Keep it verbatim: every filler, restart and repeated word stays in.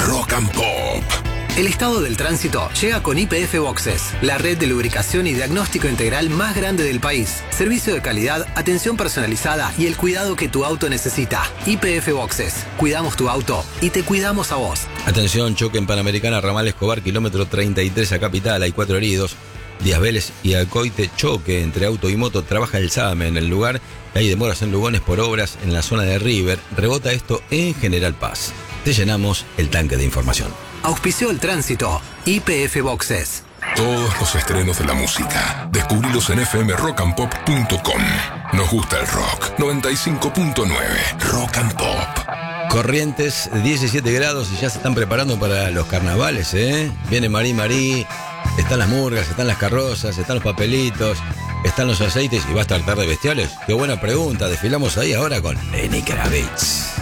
Rock and Pop. El estado del tránsito llega con Y P F Boxes, la red de lubricación y diagnóstico integral más grande del país. Servicio de calidad, atención personalizada y el cuidado que tu auto necesita. Y P F Boxes. Cuidamos tu auto y te cuidamos a vos. Atención, choque en Panamericana, Ramal Escobar, kilómetro treinta y tres a Capital. Hay cuatro heridos. Díaz Vélez y Alcoite, choque entre auto y moto. Trabaja el S A M en el lugar. Hay demoras en Lugones por obras en la zona de River. Rebota esto en General Paz. Te llenamos el tanque de información. Auspició el tránsito. Y P F Boxes. Todos los estrenos de la música, descubrilos en f m rock and pop punto com. Nos gusta el rock. noventa y cinco punto nueve Rock and Pop. Corrientes, diecisiete grados y ya se están preparando para los carnavales, ¿eh? Viene Marí Marí, están las murgas, están las carrozas, están los papelitos, están los aceites y va a estar tarde bestiales. Qué buena pregunta, desfilamos ahí ahora con Lenny Kravitz.